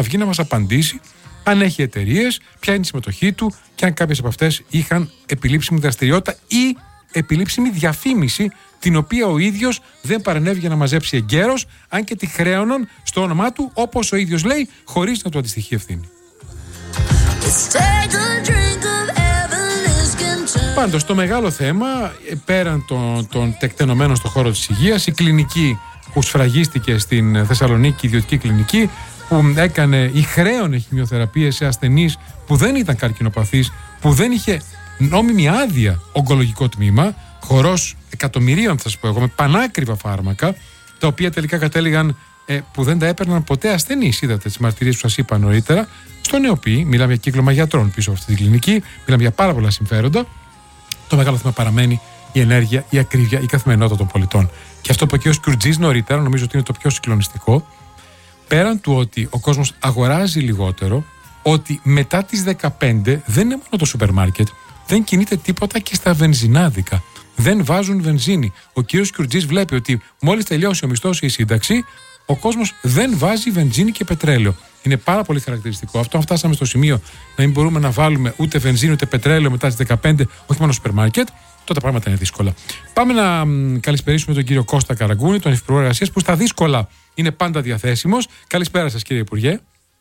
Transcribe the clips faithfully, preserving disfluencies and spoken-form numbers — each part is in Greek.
να βγει να μας απαντήσει αν έχει εταιρείες, ποια είναι η συμμετοχή του και αν κάποιες από αυτές είχαν επιλήψιμη δραστηριότητα ή επιλήψιμη διαφήμιση, την οποία ο ίδιος δεν παρενέβη για να μαζέψει εγκαίρως, αν και τη χρέωναν στο όνομά του, όπως ο ίδιος λέει, χωρίς να του αντιστοιχεί ευθύνη. Πάντως, το μεγάλο θέμα, πέραν των, των τεκτενωμένων στον χώρο της υγείας, η κλινική που σφραγίστηκε στην Θεσσαλονίκη, η ιδιωτική κλινική, που έκανε ή χρέωνε χημειοθεραπείες σε ασθενείς που δεν ήταν καρκινοπαθείς, που δεν είχε νόμιμη άδεια ογκολογικό τμήμα, χορός εκατομμυρίων, θα σας πω εγώ, με πανάκριβα φάρμακα, τα οποία τελικά κατέληγαν ε, που δεν τα έπαιρναν ποτέ ασθενείς. Είδατε τις μαρτυρίες που σας είπα νωρίτερα. Στο ΝΕΟΠΗ, μιλάμε για κύκλωμα γιατρών πίσω από αυτή την κλινική, μιλάμε για πάρα πολλά συμφέροντα. Το μεγάλο θέμα παραμένει η ενέργεια, η ακρίβεια, η καθημερινότητα των πολιτών. Και αυτό που είπε ο κ. Κουρτζής νωρίτερα, νομίζω ότι είναι το πιο συγκλονιστικό. Πέραν του ότι ο κόσμος αγοράζει λιγότερο, ότι μετά τις δεκαπέντε δεν είναι μόνο το σούπερ μάρκετ, δεν κινείται τίποτα και στα βενζινάδικα. Δεν βάζουν βενζίνη. Ο κύριος Κουρτζής βλέπει ότι μόλις τελειώσει ο μισθός ή η σύνταξη, ο κόσμος δεν βάζει βενζίνη και πετρέλαιο. Είναι πάρα πολύ χαρακτηριστικό αυτό. Αν φτάσαμε στο σημείο να μην μπορούμε να βάλουμε ούτε βενζίνη ούτε πετρέλαιο μετά τις δεκαπέντε, όχι μόνο σούπερ μάρκετ, τότε τα πράγματα είναι δύσκολα. Πάμε να μ, καλησπερίσουμε τον κύριο Κώστα Καραγκούνη, τον Υφυπουργό Εργασίας, που στα δύσκολα είναι πάντα διαθέσιμος. Καλησπέρα σας, κύριε Υπουργέ.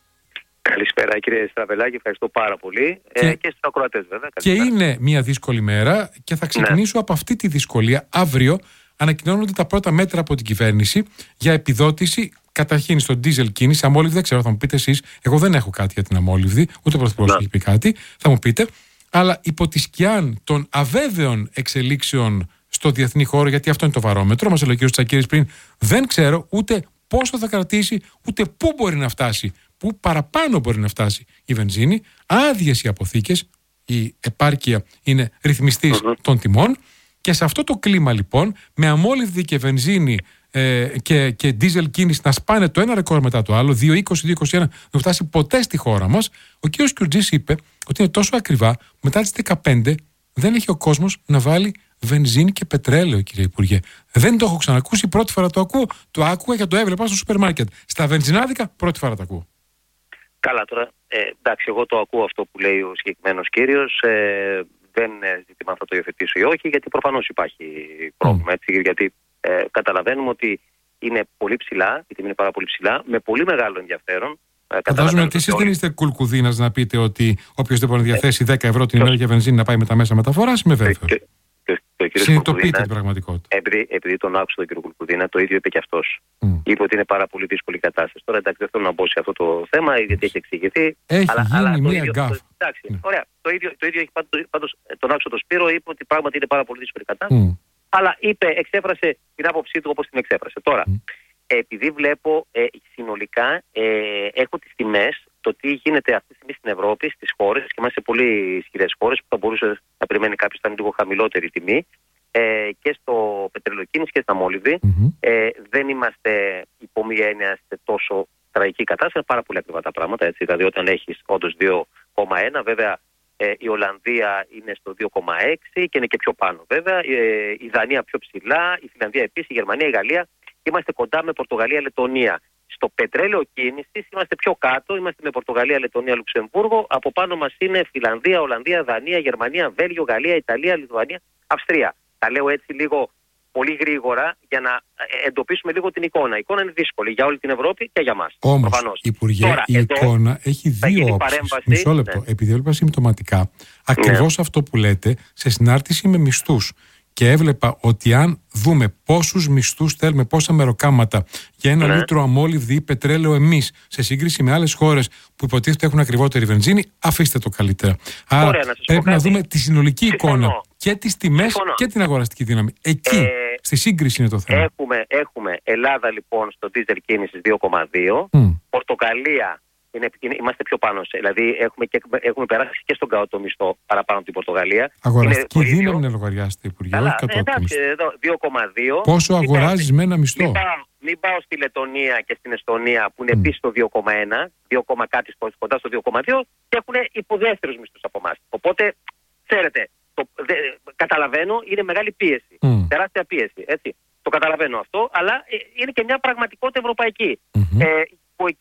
Καλησπέρα, κύριε Στραβελάκη, ευχαριστώ πάρα πολύ. Και, ε, και στους ακροατές, βέβαια. Καλησπέρα. Και είναι μια δύσκολη μέρα και θα ξεκινήσω ναι. από αυτή τη δυσκολία. Αύριο ανακοινώνονται τα πρώτα μέτρα από την κυβέρνηση για επιδότηση. Καταρχήν στο ντίζελ κίνηση, αμόλυβδη, δεν ξέρω, θα μου πείτε εσείς. Εγώ δεν έχω κάτι για την αμόλυβδη, ούτε ο Πρωθυπουργός έχει πει κάτι. Θα μου πείτε. Αλλά υπό τη σκιά των αβέβαιων εξελίξεων στο διεθνή χώρο, γιατί αυτό είναι το βαρόμετρο, μας έλεγε ο κ. Τσακίρης πριν, δεν ξέρω ούτε πόσο θα κρατήσει, ούτε πού μπορεί να φτάσει, πού παραπάνω μπορεί να φτάσει η βενζίνη. Άδειες οι αποθήκες, η επάρκεια είναι ρυθμιστής mm-hmm. των τιμών. Και σε αυτό το κλίμα λοιπόν, με αμόλυβδη και βενζίνη ε, και, και ντίζελ κίνηση να σπάνε το ένα ρεκόρ μετά το άλλο, δύο είκοσι δύο είκοσι ένα, δεν φτάσει ποτέ στη χώρα μας, ο κ. Κουρτζής είπε ότι είναι τόσο ακριβά, μετά τις δεκαπέντε δεν έχει ο κόσμος να βάλει βενζίνη και πετρέλαιο, κύριε Υπουργέ. Δεν το έχω ξανακούσει, πρώτη φορά το ακούω. Το άκουγα και το έβλεπα στο σούπερ μάρκετ. Στα βενζινάδικα, πρώτη φορά το ακούω. Καλά, τώρα, ε, εντάξει, εγώ το ακούω αυτό που λέει ο συγκεκριμένος κύριος. Ε, δεν είναι ζήτημα αν θα το υιοθετήσω ή όχι, γιατί προφανώς υπάρχει πρόβλημα. Mm. Έτσι, γιατί ε, καταλαβαίνουμε ότι είναι πολύ ψηλά, η τιμή είναι πάρα πολύ ψηλά, με πολύ μεγάλο ενδιαφέρον. Φαντάζομαι ότι εσείς δεν είστε κουλκουδίνας να πείτε ότι όποιος δεν μπορεί να διαθέσει δέκα ευρώ την ημέρα για βενζίνη να πάει με τα μέσα μεταφοράς, είμαι βέβαιος. Συνειδητοποιείτε την πραγματικότητα. Επειδή, επειδή τον άκουσα τον κύριο Κουλκουδίνα, το ίδιο είπε και αυτός. Mm. Είπε ότι είναι πάρα πολύ δύσκολη η κατάσταση. Τώρα εντάξει, δεν θέλω να μπω σε αυτό το θέμα, γιατί έχει εξηγηθεί. Έχει αλλά, γίνει αλλά μία γκάφ. Εντάξει, ναι. Ωραία. Το ίδιο, το ίδιο έχει πάντως, τον άκουσα τον Σπύρο, είπε ότι πράγματι είναι πάρα πολύ δύσκολη η κατάσταση. Mm. Αλλά είπε, εξέφρασε την άποψή του όπως την εξέφρασε. Τώρα, mm. επειδή βλέπω ε, συνολικά, ε, έχω τις τιμές, το τι γίνεται αυτή τη στιγμή στην Ευρώπη, στις χώρες, και είμαστε σε πολύ ισχυρές χώρες που θα μπορούσε να περιμένει κάποιος να είναι λίγο χαμηλότερη τιμή, ε, και στο πετρελοκίνηση και στα μόλυβδη. Mm-hmm. Ε, δεν είμαστε υπό μία έννοια σε τόσο τραγική κατάσταση, είναι πάρα πολύ ακριβά τα πράγματα. Έτσι, δηλαδή, όταν έχεις όντως δύο κόμμα ένα, βέβαια ε, η Ολλανδία είναι στο δύο κόμμα έξι και είναι και πιο πάνω, βέβαια. Ε, η Δανία πιο ψηλά, η Φιλανδία επίσης, η Γερμανία, η Γαλλία. Είμαστε κοντά με Πορτογαλία, Λετωνία. Στο πετρέλαιο κίνησης είμαστε πιο κάτω, είμαστε με Πορτογαλία, Λετωνία, Λουξεμβούργο. Από πάνω μας είναι Φιλανδία, Ολλανδία, Δανία, Γερμανία, Βέλγιο, Γαλλία, Ιταλία, Λιθουανία, Αυστρία. Τα λέω έτσι λίγο πολύ γρήγορα για να εντοπίσουμε λίγο την εικόνα. Η εικόνα είναι δύσκολη για όλη την Ευρώπη και για μας. Όμως, προφανώς. Υπουργέ, Τώρα, η εδώ, εικόνα έχει δύο όψεις. Μισό λεπτό. Ναι. Επειδή έβλεπα συμπτωματικά, ακριβώς ναι. αυτό που λέτε, σε συνάρτηση με μισθούς. Και έβλεπα ότι αν δούμε πόσους μισθούς θέλουμε, πόσα μεροκάματα για ένα ναι. λίτρο αμόλυβδη ή πετρέλαιο εμείς, σε σύγκριση με άλλες χώρες που υποτίθεται έχουν ακριβότερη βενζίνη, αφήστε το καλύτερα. Άρα Ωραία, να πρέπει να δούμε τη συνολική Συμφωνώ. εικόνα και τις τιμές Συμφωνώ. και την αγοραστική δύναμη. Εκεί, ε, στη σύγκριση είναι το θέμα. Έχουμε, έχουμε Ελλάδα λοιπόν στο diesel κίνησης δύο κόμμα δύο, mm. Πορτογαλία. Είναι, είναι, είμαστε πιο πάνω σε. Δηλαδή έχουμε, και, έχουμε περάσει και στον κάτω μισθό παραπάνω από την Πορτογαλία. Αγοραστική δύναμη είναι λογαριάστη, Υπουργέ. Αλλά ναι, εντάξει, εδώ δύο κόμμα δύο. Πόσο αγοράζεις με ένα μισθό. Μην πάω, μην πάω στη Λετωνία και στην Εστονία που είναι mm. επίσης στο δύο κόμμα ένα, δύο, κάτι κοντά στο δύο κόμμα δύο και έχουν υποδεύτερους μισθούς από εμάς. Οπότε, ξέρετε, το, δε, καταλαβαίνω, είναι μεγάλη πίεση. Mm. Τεράστια πίεση. Έτσι. Το καταλαβαίνω αυτό, αλλά ε, είναι και μια πραγματικότητα ευρωπαϊκή. Mm-hmm. Ε, που εκεί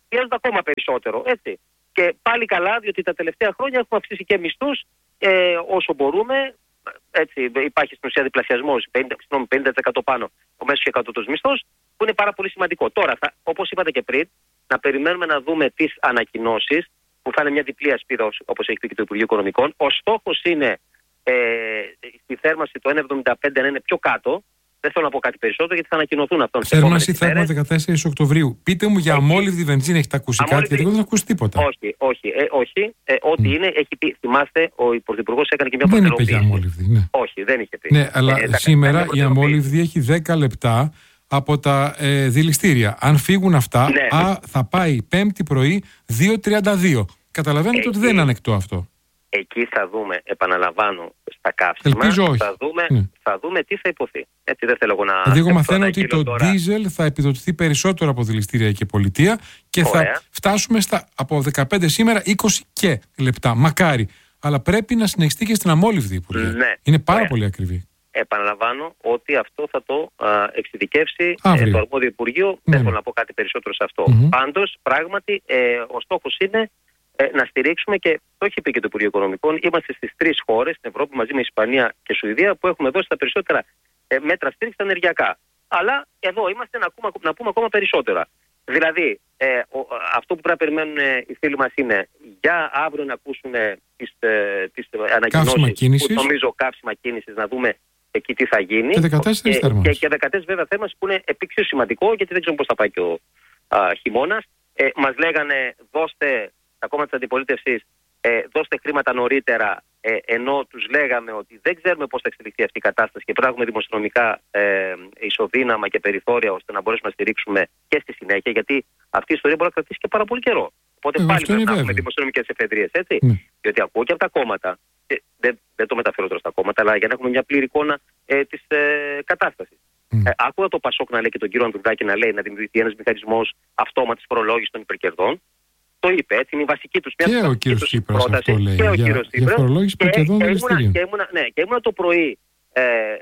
πιέζονται ακόμα περισσότερο. Έτσι. Και πάλι καλά, διότι τα τελευταία χρόνια έχουμε αυξήσει και μισθούς ε, όσο μπορούμε. Έτσι, υπάρχει στην ουσία διπλασιασμός, πενήντα τοις εκατό πάνω ο μέσος και κατώτατος μισθός, που είναι πάρα πολύ σημαντικό. Τώρα, θα, όπως είπατε και πριν, να περιμένουμε να δούμε τις ανακοινώσεις, που θα είναι μια διπλή ασπίδα, όπως έχει πει και το Υπουργείο Οικονομικών. Ο στόχος είναι ε, στη θέρμανση το ένα κόμμα εβδομήντα πέντε να είναι πιο κάτω. Δεν θέλω να πω κάτι περισσότερο, γιατί θα ανακοινωθούν αυτόν. Θέρμανση θα έχουμε δεκατέσσερις Οκτωβρίου. Πείτε μου για αμόλυβδη βενζίνη, έχετε ακούσει αμόλυβδη... κάτι, γιατί εγώ δεν έχω ακούσει τίποτα. Όχι, όχι. Ε, όχι. Ε, ό,τι mm. είναι, έχει πει. Θυμάστε, ο Πρωθυπουργός έκανε και μια προτεραιοποίηση. Δεν είπε για αμόλυβδη, ναι. Όχι, δεν είχε πει. Ναι, αλλά ε, σήμερα η αμόλυβδη έχει δέκα λεπτά από τα ε, δηληστήρια. Αν φύγουν αυτά, ναι. α, θα πάει Πέμπτη πρωί δύο τριάντα δύο. Καταλαβαίνετε εκεί, ότι δεν είναι ανεκτό αυτό. Εκεί θα δούμε, επαναλαμβάνω, στα καύσιμα, θα δούμε, ναι. θα δούμε τι θα υποθεί. Έτσι δεν θέλω να... Δηλαδή εγώ μαθαίνω ότι το ντίζελ θα επιδοτηθεί περισσότερο από δηληστήρια και πολιτεία και Ωραία. θα φτάσουμε στα, από δεκαπέντε σήμερα είκοσι και λεπτά. Μακάρι. Αλλά πρέπει να συνεχιστεί και στην αμόλυβδη, Υπουργέ. Ναι. Είναι πάρα Ωραία. πολύ ακριβή. Επαναλαμβάνω ότι αυτό θα το α, εξειδικεύσει ε, το αρμόδιο Υπουργείο. Ναι. Δεν θέλω να πω κάτι περισσότερο σε αυτό. Mm-hmm. Πάντως, πράγματι, ε, ο στόχος είναι ε, να στηρίξουμε, και το έχει πει και το Υπουργείο Οικονομικών, είμαστε στις τρεις χώρες στην Ευρώπη μαζί με Ισπανία και Σουηδία που έχουμε δώσει τα περισσότερα ε, μέτρα στήριξη ενεργειακά. Αλλά εδώ είμαστε να, ακούμε, να πούμε ακόμα περισσότερα. Δηλαδή, ε, ο, αυτό που πρέπει να περιμένουν οι φίλοι μας είναι για αύριο να ακούσουν τις, ε, τις ανακοινώσεις που νομίζω καύσιμα κίνησης, να δούμε εκεί τι θα γίνει. Και δεκατέσσερις θέρμανες. Και, και δεκατέσσερις βέβαια θέρμανες που είναι επίξιο σημαντικό, γιατί δεν ξέρουμε πώς θα πάει και ο α, χειμώνας. Ε, μας λέγανε δώστε τα κόμματα της αντιπολίτευσης, ε, δώστε χρήματα νωρίτερα, ε, ενώ τους λέγαμε ότι δεν ξέρουμε πώς θα εξελιχθεί αυτή η κατάσταση και πρέπει να έχουμε δημοσιονομικά ε, ισοδύναμα και περιθώρια ώστε να μπορέσουμε να στηρίξουμε και στη συνέχεια, γιατί αυτή η ιστορία μπορεί να κρατήσει και πάρα πολύ καιρό. Οπότε ε, πάλι πρέπει να έχουμε δημοσιονομικές εφεδρείες, έτσι. Mm. Διότι ακούω και από τα κόμματα, ε, δεν, δεν το μεταφέρω τώρα στα κόμματα, αλλά για να έχουμε μια πλήρη εικόνα ε, της ε, κατάστασης. Mm. Ε, άκουγα το Πασόκ να λέει και τον κύριο Ανδρουλάκη να λέει να δημιουργηθεί ένας μηχανισμός αυτόματης φορολόγησης των υπερκερδών. Το είπε, έτσι, είναι η βασική τους πρόταση. Και ο κύριος Τσίπρας αυτό λέει, και ο για, κύριος για φορολόγηση υπερκερδών δηληστηρίων. Και ήμουνα, ναι, και ήμουνα το πρωί ε,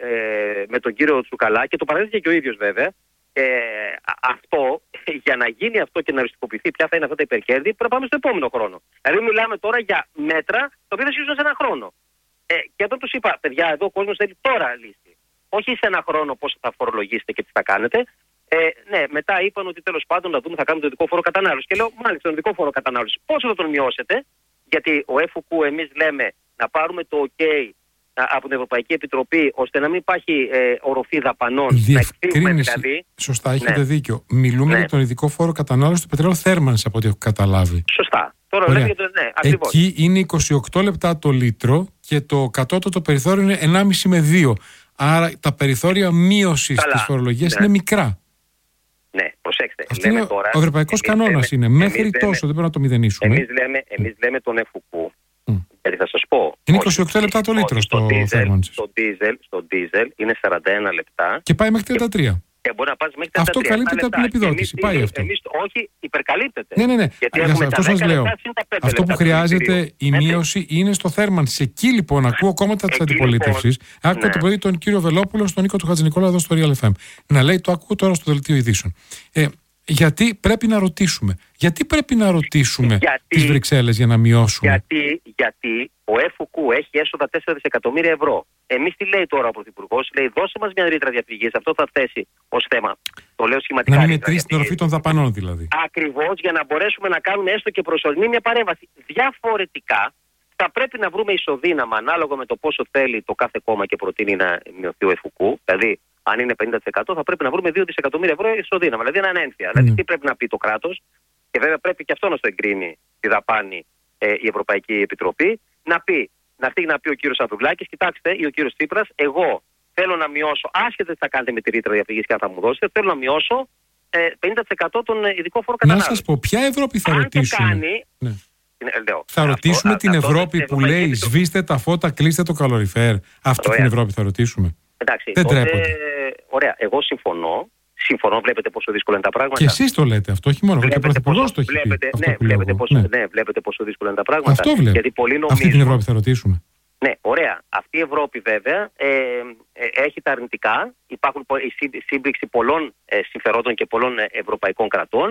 ε, με τον κύριο Τσουκαλά και το παραδείχθηκε και ο ίδιος βέβαια. Ε, αυτό, για να γίνει αυτό και να οριστικοποιηθεί ποια θα είναι αυτά τα υπερκέρδη, πρέπει να πάμε στο επόμενο χρόνο. Δηλαδή μιλάμε τώρα για μέτρα τα οποία θα ισχύσουν σε ένα χρόνο. Ε, και όταν τους είπα, παιδιά, εδώ ο κόσμος θέλει τώρα λύση. Όχι σε ένα χρόνο πώς θα φορολογήσετε και τι θα κάνετε. Ε, ναι, μετά είπαν ότι τέλος πάντων να δούμε, θα κάνουμε το ειδικό φόρο κατανάλωση. Και λέω, μάλιστα, τον ειδικό φόρο κατανάλωση, πόσο θα τον μειώσετε? Γιατί ο ΕΦΟΚΟΥ εμείς λέμε να πάρουμε το OK από την Ευρωπαϊκή Επιτροπή, ώστε να μην υπάρχει ε, οροφή δαπανών. Διευκρίνηση. Δηλαδή. Σωστά, έχετε ναι. δίκιο. Μιλούμε ναι. για τον ειδικό φόρο κατανάλωση του πετρελαίου θέρμανση, από ό,τι έχω καταλάβει. Σωστά. Τώρα λέμε για το ναι, ακριβώς. Εκεί είναι είκοσι οκτώ λεπτά το λίτρο και το κατώτατο περιθώριο είναι ενάμιση με δύο. Άρα τα περιθώρια μείωσης της φορολογίας ναι. είναι μικρά. Ναι, προσέξτε. Αυτό λέμε είναι τώρα, ο ευρωπαϊκός κανόνας είναι. Μέχρι λέμε, τόσο δεν πρέπει να το μηδενίσουμε. Εμείς λέμε, εμείς λέμε τον ΕΦΟΚΟΥ. Mm. Γιατί θα σας πω. Είναι είκοσι οκτώ λεπτά το λίτρο στο θέρμανσης. Στο ντίζελ, στο ντίζελ είναι σαράντα ένα λεπτά. Και πάει μέχρι τριάντα τρία. Και μπορεί να πας μέχρι τριάντα τρία. Αυτό καλύπτεται από την επιδότηση. Εμείς, πάει αυτό. Εμείς, όχι, υπερκαλύπτεται. Ναι, ναι, ναι. Γιατί έχουμε αυτό σας λέω. Αυτό που χρειάζεται η μείωση είναι στο θέρμανση. Εκεί λοιπόν ακούω κόμματα της αντιπολίτευσης. Άκουγα το πρωί τον κύριο Βελόπουλο, στον Νίκο του Χατζηνικόλα εδώ στο Real εφ εμ. Να λέει, το ακούω τώρα στο δελτίο ειδήσεων. Γιατί πρέπει να ρωτήσουμε. Γιατί πρέπει να ρωτήσουμε τις Βρυξέλλες για να μειώσουμε? Γιατί, γιατί ο ΕΦΟΚΟΥ έχει έσοδα τέσσερα δισεκατομμύρια ευρώ. Εμείς τι λέει τώρα ο Πρωθυπουργός? Λέει, δώσε μας μια ρήτρα διαφυγής. Αυτό θα θέσει ως θέμα. Το λέω σχηματικά. Να μην μετρήσει την οροφή των δαπανών δηλαδή. Ακριβώς, για να μπορέσουμε να κάνουμε έστω και προσωρινή μια παρέμβαση. Διαφορετικά θα πρέπει να βρούμε ισοδύναμα ανάλογα με το πόσο θέλει το κάθε κόμμα και προτείνει να μειωθεί ο ΕΦΟΚΟΥ. Δηλαδή, αν είναι πενήντα τοις εκατό θα πρέπει να βρούμε δύο δισεκατομμύρια ευρώ ισοδύναμα. Δηλαδή ένα ανένθια. Mm. Δηλαδή τι πρέπει να πει το κράτος, και βέβαια πρέπει και αυτό να στο εγκρίνει τη δαπάνη ε, η Ευρωπαϊκή Επιτροπή, να πει, να φύγει να πει ο κύριος Ανδρουλάκης, κοιτάξτε, ή ο κύριος Τσίπρας, εγώ θέλω να μειώσω, άσχετα τι θα κάνετε με τη ρήτρα διαφυγής και αν θα μου δώσετε, θέλω να μειώσω ε, πενήντα τοις εκατό των ειδικών φόρων κατανάλωσης. Να σας πω, ποια Ευρώπη θα αν ρωτήσουμε? Κάνει, ναι. Λέω, θα αυτό, ρωτήσουμε αυτό, την αυτό, Ευρώπη αυτό, που λέει Επιτροπή. Σβήστε τα φώτα, κλείστε το καλοριφέρ. Αυτή την Ευρώπη θα ρωτήσουμε? Εντάξει, δεν τότε, τρέπονται. Ωραία, εγώ συμφωνώ. Συμφωνώ, βλέπετε πόσο δύσκολα είναι τα πράγματα. Και εσείς το λέτε αυτό, όχι μόνο. Και ο Πρωθυπουργός το έχει βλέπετε, πει. Ναι, βλέπετε πόσο, ναι. ναι, βλέπετε πόσο δύσκολα είναι τα πράγματα. Αυτό βλέπετε. Γιατί πολλοί νομίζουν... Αυτή την Ευρώπη θα ρωτήσουμε. Ναι, ωραία. Αυτή η Ευρώπη βέβαια ε, ε, έχει τα αρνητικά. Υπάρχουν η σύμπληξη πολλών ε, συμφερόντων και πολλών ε, ευρωπαϊκών κρατών.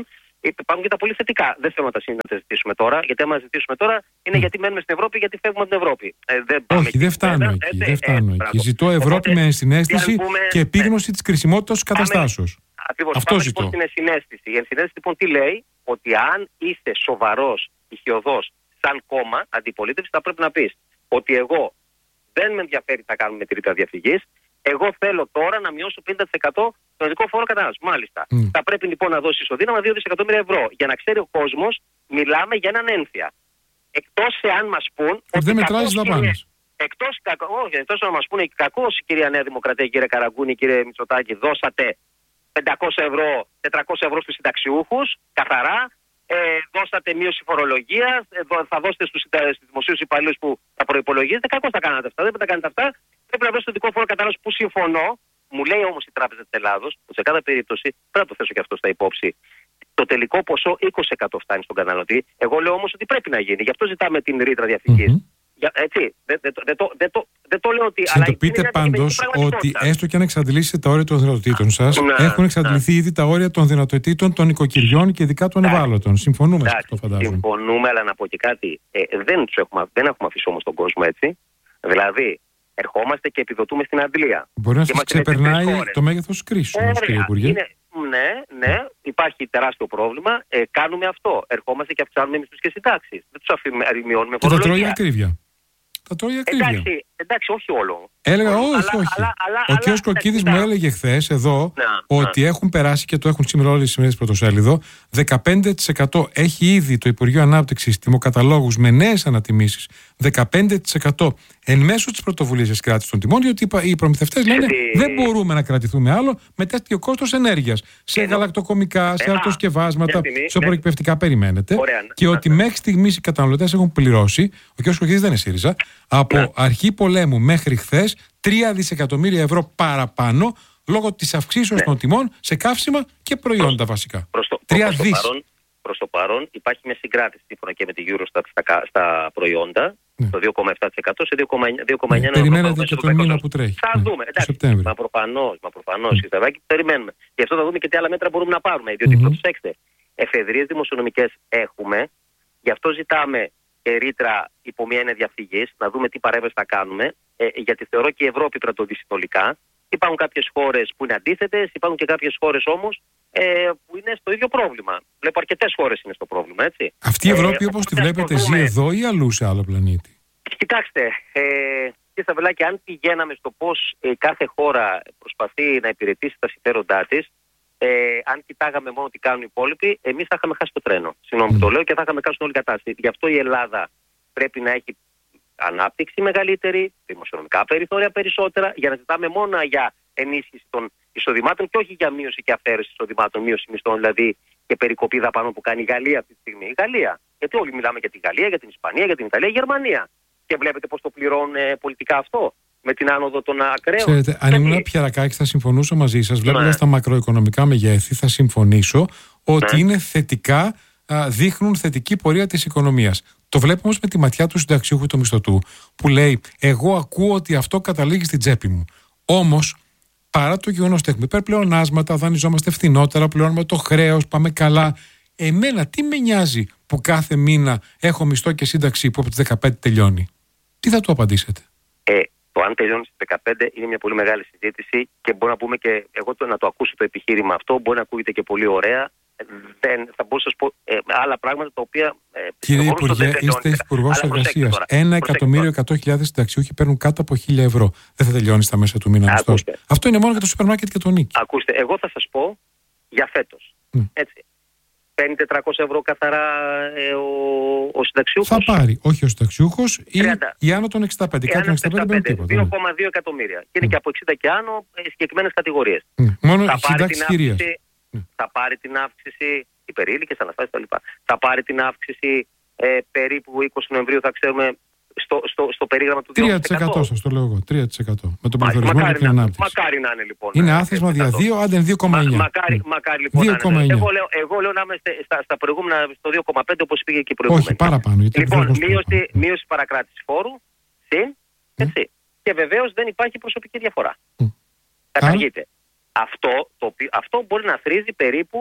Υπάρχουν και τα πολύ θετικά. Δεν θέλω να τα συζητήσουμε τώρα, γιατί άμα ζητήσουμε τώρα είναι mm. γιατί μένουμε στην Ευρώπη, γιατί φεύγουμε από την Ευρώπη. Ε, δεν Όχι, δεν φτάνω εκεί. Ε, δεν φτάνω ε, εκεί. Ζητώ Ευρώπη Οπότε, με ενσυναίσθηση πούμε, και επίγνωση ε, της κρισιμότητας της καταστάσεως. Ακριβώς. Αυτό πάμε ζητώ. Λοιπόν, στην ενσυναίσθηση. Η ενσυναίσθηση λοιπόν τι λέει, ότι αν είσαι σοβαρός, ηχιωδός, σαν κόμμα αντιπολίτευση, θα πρέπει να πεις ότι εγώ δεν με ενδιαφέρει τι θα κάνουμε με τη ρήτρα διαφυγής. Εγώ θέλω τώρα να μειώσω πενήντα τοις εκατό τον ειδικό φόρο κατανάλωσης. Μάλιστα. Mm. Θα πρέπει λοιπόν να δώσει ισοδύναμα δύο δισεκατομμύρια ευρώ. Για να ξέρει ο κόσμος, μιλάμε για έναν ένφια. Εκτός εάν μας πούν. Ότι δεν μετράει τις δαπάνες. Εκτός, όχι, εκτός να μας πούνε κακώς η κυρία Νέα Δημοκρατία, κύριε Καραγκούνη, κύριε Μητσοτάκη, δώσατε πεντακόσια ευρώ, τετρακόσια ευρώ στους συνταξιούχους, καθαρά. Ε, δώσατε μείωση φορολογίας, ε, θα δώσετε στους, στους δημοσίους υπαλλήλους που θα προϋπολογίζετε. Κακώς τα κάνατε αυτά. Δεν πρέπει να κάνετε αυτά. Πρέπει να δώσετε το δικό φόρο κατανάλωσης που συμφωνώ. Μου λέει όμως η Τράπεζα της Ελλάδος, ότι σε κάθε περίπτωση πρέπει να το θέσω και αυτό στα υπόψη. Το τελικό ποσό είκοσι τοις εκατό φτάνει στον καταναλωτή. Εγώ λέω όμως ότι πρέπει να γίνει. Γι' αυτό ζητάμε την ρήτρα διαφυγής. Mm-hmm. Για, έτσι, δεν δε, δε, δε, δε, δε το λέω ότι. Συνειδητοποιείτε πάντως ότι έστω και αν εξαντλήσετε τα όρια των δυνατοτήτων σας, ναι, έχουν εξαντληθεί ναι. ήδη τα όρια των δυνατοτήτων των οικοκυριών και ειδικά των ευάλωτων. Συμφωνούμε σε αυτό, φαντάζομαι. Συμφωνούμε, αλλά να πω και κάτι. Ε, δεν, έχουμε, δεν έχουμε αφήσει όμως τον κόσμο έτσι. Δηλαδή, ερχόμαστε και επιδοτούμε στην Αντλία. Μπορεί να σας ξεπερνάει το μέγεθος της κρίσης, όμως, κύριε Υπουργέ. Είναι, ναι, ναι, υπάρχει τεράστιο πρόβλημα. Ε, κάνουμε αυτό. Ερχόμαστε και αυξάνουμε μισθούς και συντάξεις. Δεν τους αφήνουμε, μειώνουμε φορολογία. Και τα τρώει ακρίβεια. Τα τρώει ακρίβεια. Εντάξει, εντάξει, όχι όλο. Έλεγα όχι, αλλά, όχι. Αλλά, αλλά, ο κ. Κοκκίδης μου έλεγε χθες εδώ να, ότι να. έχουν περάσει και το έχουν σήμερα όλες τις σημερινές πρωτοσέλιδο. δεκαπέντε τοις εκατό έχει ήδη το Υπουργείο Ανάπτυξης τιμοκαταλόγους με νέες ανατιμήσεις. δεκαπέντε τοις εκατό εν μέσω της πρωτοβουλίας της κράτησης των τιμών, διότι οι προμηθευτές λένε γιατί... δεν μπορούμε να κρατηθούμε άλλο με τέτοιο κόστος ενέργειας. Σε Ενώ... γαλακτοκομικά, σε αυτοσκευάσματα, σε προεκπαιδευτικά περιμένετε. Ωραία, και ότι μέχρι στιγμής οι καταναλωτές έχουν πληρώσει, ο κ. Κοκκίδης δεν είναι ΣΥΡΙΖΑ, από ναι. αρχή πολέμου μέχρι χθες τρία δισεκατομμύρια ευρώ παραπάνω λόγω της αυξήσεως ναι. των τιμών σε καύσιμα και προϊόντα προς, βασικά. Προς το, τρία προς, δις. Το παρόν, προς το παρόν υπάρχει μια συγκράτηση σύμφωνα και με τη Eurostat στα, στα προϊόντα ναι. το δύο κόμμα επτά τοις εκατό σε δύο κόμμα εννιά τοις εκατό. Ναι, περιμένετε και τον μήνα που τρέχει. Θα ναι, δούμε. Εντάξει, μα προφανώς, μα προφανώς, mm. Σταδάκη, περιμένουμε. Γι' αυτό θα δούμε και τι άλλα μέτρα μπορούμε να πάρουμε. Διότι mm-hmm. προσέξτε, εφεδρείες δημοσιονομικές έχουμε, γι' αυτό ζητάμε ρήτρα υπό μια έννοια διαφυγής, να δούμε τι παρέμβαση θα κάνουμε, ε, γιατί θεωρώ και η Ευρώπη πρέπει να το δει συνολικά. Υπάρχουν κάποιες χώρες που είναι αντίθετες, υπάρχουν και κάποιες χώρες όμως ε, που είναι στο ίδιο πρόβλημα. Βλέπω αρκετές χώρες είναι στο πρόβλημα, έτσι. Αυτή η Ευρώπη ε, όπως τη βλέπετε ζει εδώ ή αλλού σε άλλο πλανήτη? Κοιτάξτε, ε, κύριε Σταυρλάκη, αν πηγαίναμε στο πώς ε, κάθε χώρα προσπαθεί να υπηρετήσει τα συμφέροντά της, Ε, αν κοιτάγαμε μόνο τι κάνουν οι υπόλοιποι, εμείς θα είχαμε χάσει το τρένο. Συγγνώμη που mm. το λέω και θα είχαμε χάσει την όλη κατάσταση. Γι' αυτό η Ελλάδα πρέπει να έχει ανάπτυξη μεγαλύτερη, δημοσιονομικά περιθώρια περισσότερα, για να ζητάμε μόνο για ενίσχυση των εισοδημάτων και όχι για μείωση και αφαίρεση εισοδημάτων, μείωση μισθών δηλαδή και περικοπή δαπανών που κάνει η Γαλλία αυτή τη στιγμή. Η Γαλλία. Γιατί όλοι μιλάμε για την Γαλλία, για την Ισπανία, για την Ιταλία, η Γερμανία. Και βλέπετε πώς το πληρώνουν ε, πολιτικά αυτό. Με την άνοδο των ακραίων. Ξέρετε, αν ήμουν πιαρακάκι θα συμφωνούσα μαζί σας. Βλέποντας ναι. τα μακροοικονομικά μεγέθη, θα συμφωνήσω ότι ναι. είναι θετικά, α, δείχνουν θετική πορεία της οικονομίας. Το βλέπουμε όμως με τη ματιά του συνταξιούχου του μισθωτού, που λέει: εγώ ακούω ότι αυτό καταλήγει στην τσέπη μου. Όμως, παρά το γεγονός ότι έχουμε υπερπλεονάσματα, δανειζόμαστε φθηνότερα, πληρώνουμε το χρέος, πάμε καλά. Εμένα τι με νοιάζει που κάθε μήνα έχω μισθό και σύνταξη που από τις δεκαπέντε τελειώνει? Τι θα του απαντήσετε? Ε, Το αν τελειώνει στις δεκαπέντε είναι μια πολύ μεγάλη συζήτηση και μπορώ να πούμε και εγώ το, να το ακούσω το επιχείρημα αυτό. Μπορεί να ακούγεται και πολύ ωραία. Δεν, θα μπορούσα να σας πω ε, άλλα πράγματα τα οποία. Ε, Κύριε Υπουργέ, είστε Υπουργός Εργασίας. Ένα εκατομμύριο εκατό χιλιάδες συνταξιούχοι παίρνουν κάτω από χίλια ευρώ. Δεν θα τελειώνει στα μέσα του μήνα μισθός. Αυτό είναι μόνο για το σούπερ μάρκετ και τον νίκη. Ακούστε, εγώ θα σας πω για φέτος. Mm. Έτσι. Παίρνει τετρακόσια ευρώ καθαρά ε, ο, ο συνταξιούχος. Θα πάρει, όχι ο συνταξιούχος ή, ή άνω των εξήντα πέντε. Κάτω των εξήντα πέντε δεν τίποτα. δύο κόμμα δύο εκατομμύρια. Και είναι mm. και από εξήντα και άνω ε, συγκεκριμένες κατηγορίες. Mm. Μόνο θα πάρει, την αύξηση, mm. θα πάρει την αύξηση, υπερήλικες, αναστάσεις κτλ. Θα πάρει την αύξηση ε, περίπου είκοσι Νοεμβρίου, θα ξέρουμε. Στο, στο, στο περίγραμμα του τρία τοις εκατό σας το λέω εγώ. τρία τοις εκατό με τον πληθωρισμό και την ανάπτυξη. Μακάρι να είναι λοιπόν. Είναι άθροισμα δια δύο, άντε δύο κόμμα εννιά. Μα, μακάρι, μακάρι λοιπόν δύο κόμμα εννιά. Εγώ λέω, εγώ λέω να είμαστε στα, στα προηγούμενα στο δύο κόμμα πέντε όπως πήγε και η προηγούμενη. Όχι, παραπάνω. Λοιπόν, μείωση, μείωση παρακράτησης φόρου, συν, έτσι. Mm. Και βεβαίως δεν υπάρχει προσωπική διαφορά. Mm. Καταργείται. Αυτό, το, αυτό μπορεί να θρίζει περίπου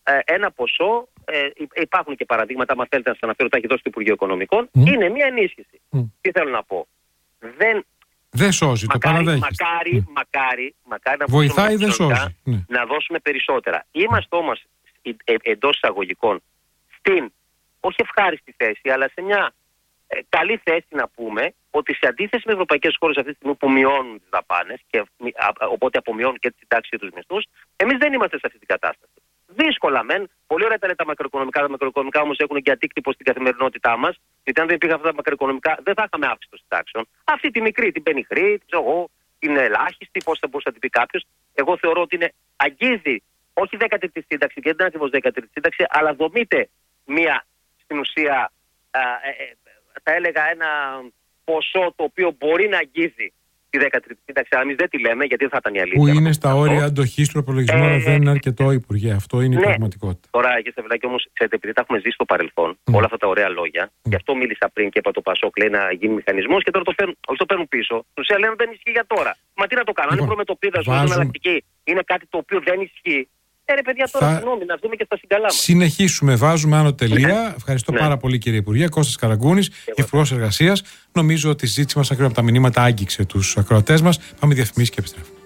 ε, ένα ποσό, ε, υπάρχουν και παραδείγματα, αν θέλετε να σας αναφέρω, τα έχει δώσει το Υπουργείο Οικονομικών, mm. είναι μια ενίσχυση. Mm. Τι θέλω να πω. Δεν, δεν σώζει, μακάρι, το παραδέχεστε. Μακάρι, mm. μακάρι, μακάρι να βοηθάει, δεν σώζει. Ναι. Να δώσουμε περισσότερα. Είμαστε όμως ε, εντός εισαγωγικών στην, όχι ευχάριστη θέση, αλλά σε μια ε, καλή θέση να πούμε ότι σε αντίθεση με ευρωπαϊκές χώρες αυτή τη στιγμή που μειώνουν τις δαπάνες και α, α, οπότε απομειώνουν και τις συντάξεις και τους μισθούς, εμείς δεν είμαστε σε αυτή την κατάσταση. Δύσκολα μεν, πολύ ωραία τα λέει τα μακροοικονομικά, τα μακροοικονομικά όμως έχουν και αντίκτυπο στην καθημερινότητά μας, γιατί αν δεν υπήρχαν αυτά τα μακροοικονομικά δεν θα είχαμε αύξηση των συντάξεων. Αυτή τη μικρή, την πενιχρή, την εγώ, την ελάχιστη, πώς θα μπορούσε να την πει κάποιος. Εγώ θεωρώ ότι είναι, αγγίζει όχι δέκατη τη σύνταξη, και δεν είναι ακριβώς δέκατη τη σύνταξη, αλλά δομείται μία στην ουσία, α, ε, ε, θα έλεγα ένα ποσό το οποίο μπορεί να αγγίζει τη δέκατη σύνταξη, αλλά εμείς δεν τη λέμε γιατί δεν θα ήταν η αλήθεια. Που είναι στα όρια αντοχής του προπολογισμού, αλλά ε, δεν είναι αρκετό, Υπουργέ. Αυτό είναι ναι, η πραγματικότητα. Τώρα, κύριε Σταυλάκη, όμως, ξέρετε, επειδή τα έχουμε ζήσει στο παρελθόν, mm. όλα αυτά τα ωραία λόγια, mm. γι' αυτό μίλησα πριν και είπα το Πασόκ λέει να γίνει μηχανισμός και τώρα το παίρνουν, όχι το παίρνουν πίσω. Στην ουσία λένε δεν ισχύει για τώρα. Μα τι να το κάνω, αν είναι προμετωπίδα, βάζουν... εναλλακτική, είναι κάτι το οποίο δεν ισχύει. Ε, ρε παιδιά, τώρα συγγνώμη, θα... να δούμε και στα συγκαλά μας. Συνεχίσουμε, βάζουμε άνω τελεία. Ευχαριστώ ναι. πάρα πολύ, κύριε Υπουργέ. Κώστας Καραγκούνης, Υπουργός Εργασίας. Νομίζω ότι η συζήτηση μας, ακριβώς από τα μηνύματα, άγγιξε τους ακροατές μας. Πάμε διαφημίσεις και επιστρέφουμε.